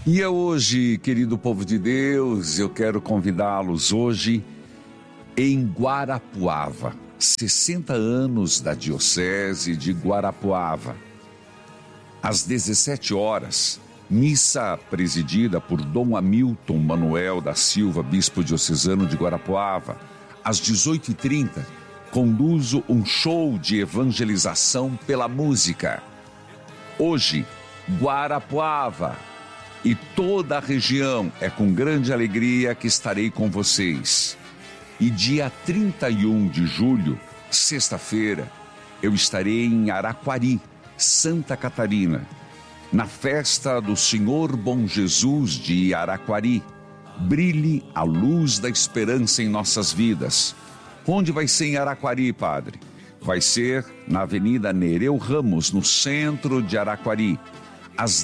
E é hoje, querido povo de Deus, eu quero convidá-los hoje em Guarapuava, 60 anos da Diocese de Guarapuava. Às 17 horas, missa presidida por Dom Hamilton Manuel da Silva, bispo diocesano de Guarapuava. Às 18h30, conduzo um show de evangelização pela música. Hoje, Guarapuava e toda a região, é com grande alegria que estarei com vocês. E dia 31 de julho, sexta-feira, eu estarei em Araquari, Santa Catarina, na festa do Senhor Bom Jesus de Araquari. Brilhe a luz da esperança em nossas vidas. Onde vai ser em Araquari, padre? Vai ser na Avenida Nereu Ramos, no centro de Araquari, às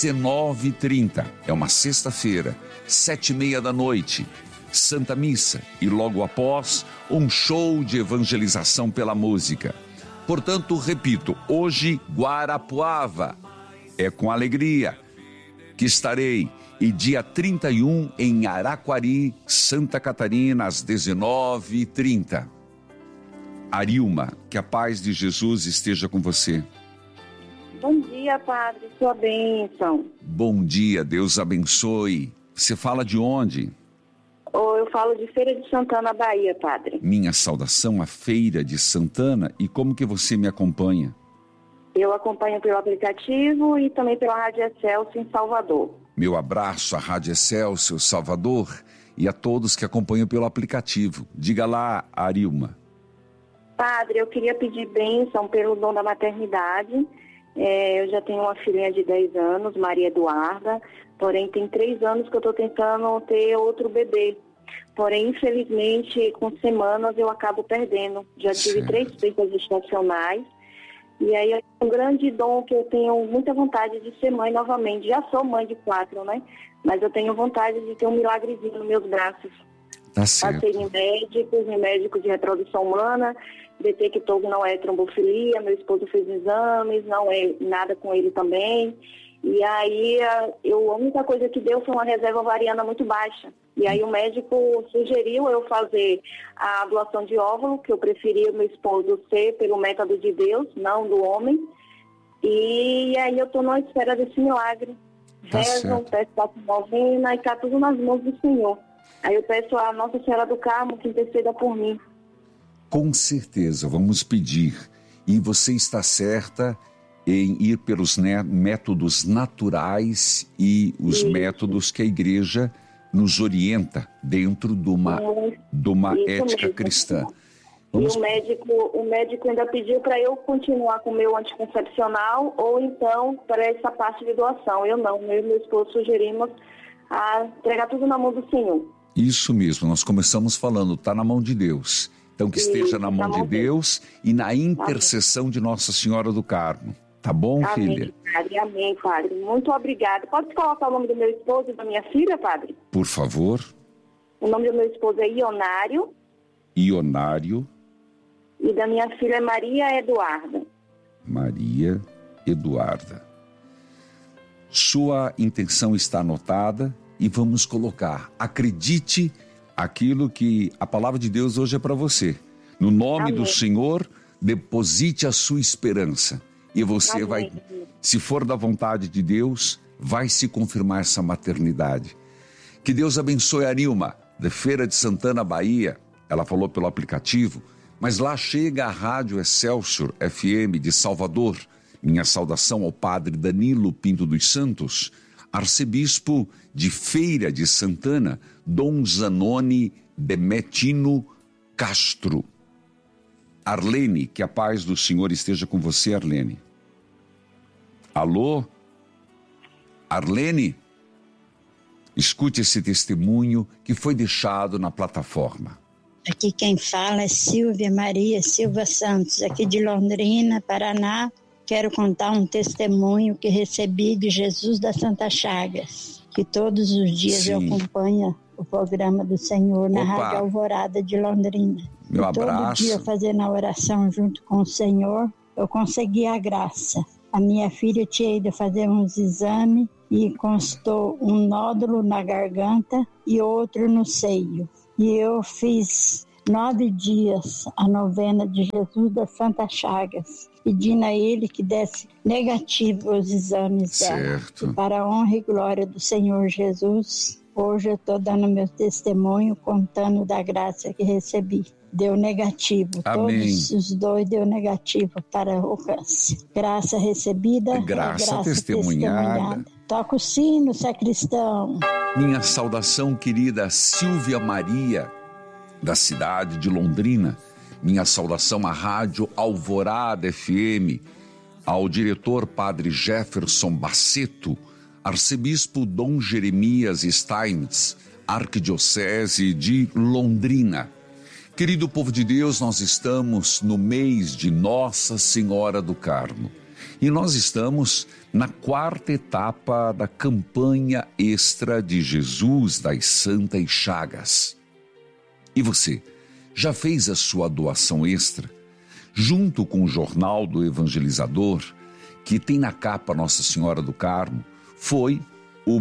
19h30. É uma sexta-feira, 7h30 da noite. Santa Missa e logo após, um show de evangelização pela música. Portanto, repito, hoje Guarapuava, é com alegria que estarei. E dia 31 em Araquari, Santa Catarina, às 19h30. Arilma, que a paz de Jesus esteja com você. Bom dia, padre, sua bênção. Bom dia, Deus abençoe. Você fala de onde? Eu falo de Feira de Santana, Bahia, padre. Minha saudação à Feira de Santana. E como que você me acompanha? Eu acompanho pelo aplicativo e também pela Rádio Excelsior em Salvador. Meu abraço à Rádio Excelsior Salvador e a todos que acompanham pelo aplicativo. Diga lá, Arilma. Padre, eu queria pedir bênção pelo dom da maternidade. Eu já tenho uma filhinha de 10 anos, Maria Eduarda, porém tem 3 anos que eu estou tentando ter outro bebê. Porém, infelizmente, com semanas eu acabo perdendo. Já tive 3 perdas gestacionais. E aí é um grande dom que eu tenho muita vontade de ser mãe novamente. Já sou mãe de 4, né? Mas eu tenho vontade de ter um milagrezinho nos meus braços. Tá certo. Passei em médicos de reprodução humana, detectou que não é trombofilia, meu esposo fez exames, não é nada com ele também. E aí a única coisa que deu foi uma reserva ovariana muito baixa. E aí o médico sugeriu eu fazer a doação de óvulo, que eu preferia o meu esposo ser pelo método de Deus, não do homem. E aí eu estou na espera desse milagre. Rezo, peço a novena e está tudo nas mãos do Senhor. Aí eu peço a Nossa Senhora do Carmo que interceda por mim. Com certeza, vamos pedir. E você está certa em ir pelos métodos naturais e os métodos que a igreja nos orienta dentro de uma ética cristã. E o médico ainda pediu para eu continuar com o meu anticoncepcional ou então para essa parte de doação. Eu não, eu e meu esposo sugerimos a entregar tudo na mão do Senhor. Isso mesmo, nós começamos falando, está na mão de Deus. Então que esteja na mão de Deus e na intercessão de Nossa Senhora do Carmo. Tá bom, filha? Padre, amém, padre. Muito obrigada. Pode colocar o nome do meu esposo e da minha filha, padre? Por favor. O nome do meu esposo é Ionário. Ionário. E da minha filha é Maria Eduarda. Maria Eduarda. Sua intenção está anotada e vamos colocar. Acredite aquilo que a palavra de Deus hoje é para você. No nome do Senhor, deposite a sua esperança. E você vai, se for da vontade de Deus, vai se confirmar essa maternidade. Que Deus abençoe a Arilma, da Feira de Santana, Bahia. Ela falou pelo aplicativo, mas lá chega a Rádio Excelsior FM de Salvador. Minha saudação ao padre Danilo Pinto dos Santos, arcebispo de Feira de Santana, Dom Zanoni Demetino Castro. Arlene, que a paz do Senhor esteja com você, Arlene. Alô? Arlene? Escute esse testemunho que foi deixado na plataforma. Aqui quem fala é Silvia Maria Silva Santos, aqui de Londrina, Paraná. Quero contar um testemunho que recebi de Jesus da Santa Chagas, que todos os dias eu acompanho o programa do Senhor na Rádio Alvorada de Londrina. Meu abraço. Todo dia fazendo a oração junto com o Senhor, eu consegui a graça. A minha filha tinha ido fazer uns exames e constou um nódulo na garganta e outro no seio. E eu fiz 9 dias a novena de Jesus das Santas Chagas, pedindo a ele que desse negativo os exames dela. Certo. E para a honra e glória do Senhor Jesus, hoje eu estou dando meu testemunho, contando da graça que recebi. Deu negativo. Amém. Todos os 2 deu negativo para o câncer. Graça recebida, Graça testemunhada. Toca o sino, sacristão. Minha saudação, querida Silvia Maria, da cidade de Londrina. Minha saudação à Rádio Alvorada FM, ao diretor Padre Jefferson Baceto, Arcebispo Dom Jeremias Steins, Arquidiocese de Londrina. Querido povo de Deus, nós estamos no mês de Nossa Senhora do Carmo e nós estamos na 4ª etapa da campanha extra de Jesus das Santas Chagas. E você, já fez a sua doação extra? Junto com o Jornal do Evangelizador, que tem na capa Nossa Senhora do Carmo, foi o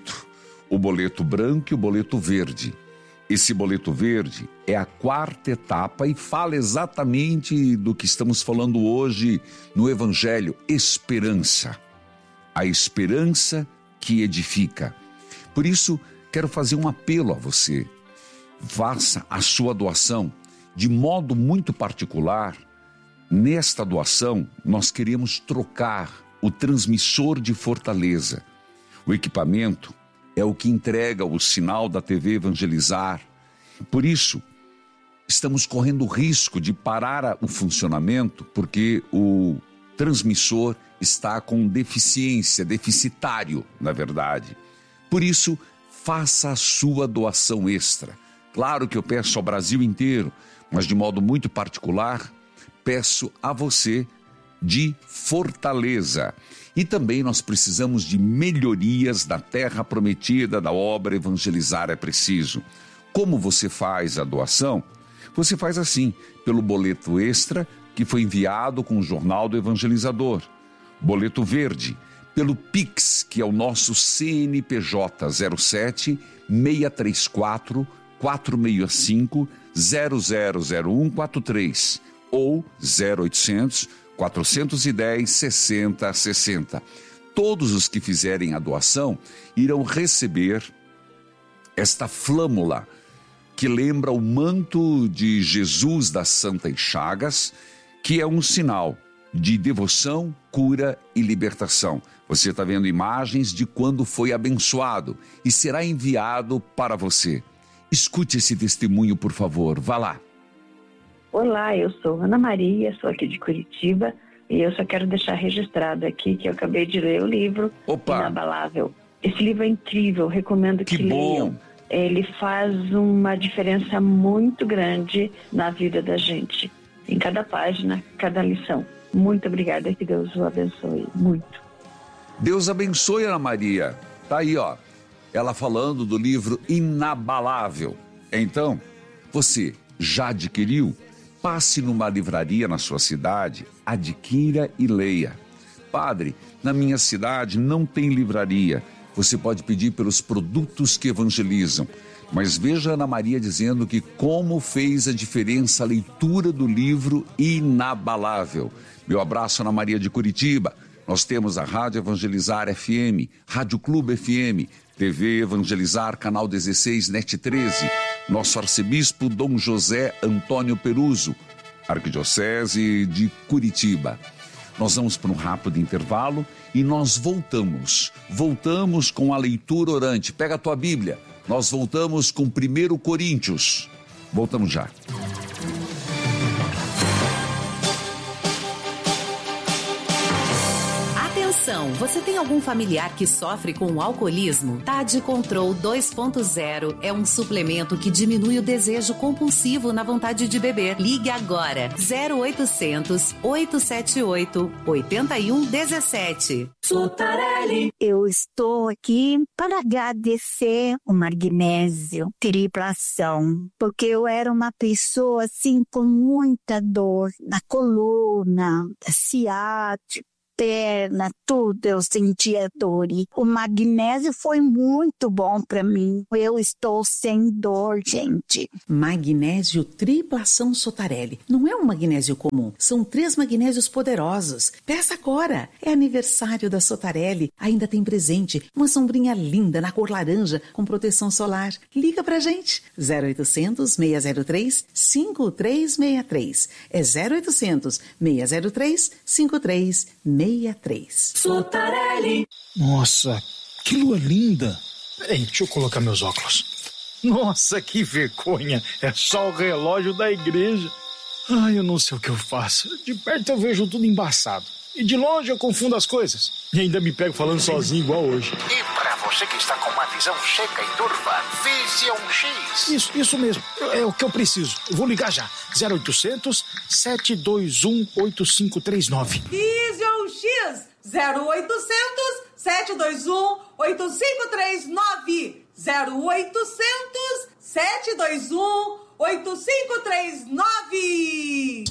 boleto branco e o boleto verde. Esse boleto verde é a 4ª etapa e fala exatamente do que estamos falando hoje no Evangelho, esperança. A esperança que edifica. Por isso, quero fazer um apelo a você. Faça a sua doação de modo muito particular. Nesta doação, nós queremos trocar o transmissor de Fortaleza. O equipamento é o que entrega o sinal da TV Evangelizar. Por isso, estamos correndo o risco de parar o funcionamento porque o transmissor está com deficitário, na verdade. Por isso, faça a sua doação extra. Claro que eu peço ao Brasil inteiro, mas de modo muito particular, peço a você de Fortaleza. E também nós precisamos de melhorias da terra prometida, da obra Evangelizar é Preciso. Como você faz a doação? Você faz assim, pelo boleto extra que foi enviado com o Jornal do Evangelizador. Boleto verde, pelo Pix, que é o nosso CNPJ 07 634 465 000143 ou 0800 410 6060. Todos os que fizerem a doação irão receber esta flâmula que lembra o manto de Jesus das Santas Chagas, que é um sinal de devoção, cura e libertação. Você está vendo imagens de quando foi abençoado e será enviado para você. Escute esse testemunho, por favor. Vá lá. Olá, eu sou Ana Maria, sou aqui de Curitiba e eu só quero deixar registrado aqui que eu acabei de ler o livro Inabalável. Esse livro é incrível, recomendo que leiam. Ele faz uma diferença muito grande na vida da gente, em cada página, cada lição. Muito obrigada, que Deus o abençoe muito. Deus abençoe, Ana Maria. Tá aí, ó, ela falando do livro Inabalável. Então, você já adquiriu? Passe numa livraria na sua cidade, adquira e leia. Padre, na minha cidade não tem livraria. Você pode pedir pelos produtos que evangelizam. Mas veja a Ana Maria dizendo que como fez a diferença a leitura do livro Inabalável. Meu abraço, Ana Maria de Curitiba. Nós temos a Rádio Evangelizar FM, Rádio Clube FM, TV Evangelizar, Canal 16, NET 13. Nosso arcebispo Dom José Antônio Peruso, Arquidiocese de Curitiba. Nós vamos para um rápido intervalo e nós voltamos. Voltamos com a leitura orante. Pega a tua Bíblia. Nós voltamos com 1 Coríntios. Voltamos já. Atenção, você tem algum familiar que sofre com o alcoolismo? Tade Control 2.0 é um suplemento que diminui o desejo compulsivo na vontade de beber. Ligue agora, 0800 878 8117. Sutarelli. Eu estou aqui para agradecer o magnésio triplação, porque eu era uma pessoa assim com muita dor na coluna, ciática, perna, tudo eu sentia dor. E o magnésio foi muito bom para mim. Eu estou sem dor, gente. Magnésio Triplação Sotarelli. Não é um magnésio comum, são 3 magnésios poderosos. Peça agora. É aniversário da Sotarelli. Ainda tem presente, uma sombrinha linda na cor laranja com proteção solar. Liga pra gente. 0800 603 5363. É 0800 603 5363. Sotarelli. Nossa, que lua linda. Peraí, deixa eu colocar meus óculos. Nossa, que vergonha. É só o relógio da igreja. Ai, eu não sei o que eu faço. De perto eu vejo tudo embaçado. E de longe eu confundo as coisas. E ainda me pego falando sozinho igual hoje. E pra você que está com uma visão seca e turva, Vision X. Isso mesmo. É o que eu preciso. Eu vou ligar já. 0800 721 8539. Vision X. 0800 721 8539. 0800 721 8539.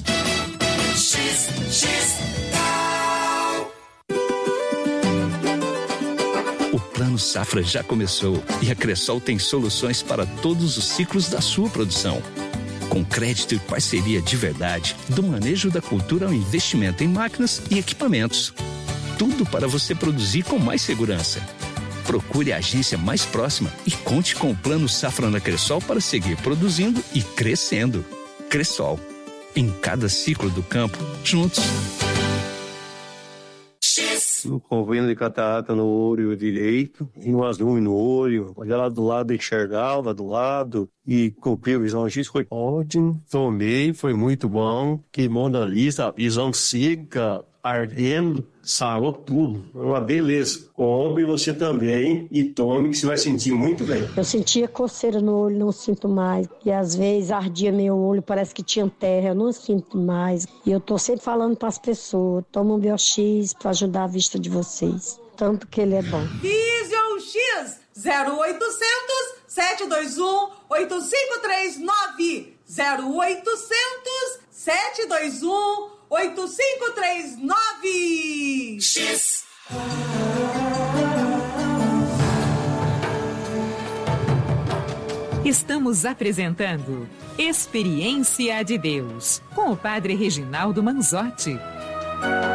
O Plano Safra já começou e a Cressol tem soluções para todos os ciclos da sua produção. Com crédito e parceria de verdade, do manejo da cultura ao investimento em máquinas e equipamentos. Tudo para você produzir com mais segurança. Procure a agência mais próxima e conte com o Plano Safra na Cressol para seguir produzindo e crescendo. Cressol. Em cada ciclo do campo, juntos. Um problema de catarata no olho direito, e um azul no olho, olhar lá do lado, enxergava do lado, e comprei o Visão X, foi ótimo, tomei, foi muito bom, queimou na lista, visão seca, ardendo, sarou tudo, uma beleza. Compre você também e tome, que você vai sentir muito bem. Eu sentia coceira no olho, não sinto mais. E às vezes ardia meu olho, parece que tinha terra, eu não sinto mais. E eu tô sempre falando para as pessoas, toma um BioX para ajudar a vista de vocês. Tanto que ele é bom. Vision X 0800 721 8539. 0800 721 8539. X. Estamos apresentando Experiência de Deus com o Padre Reginaldo Manzotti.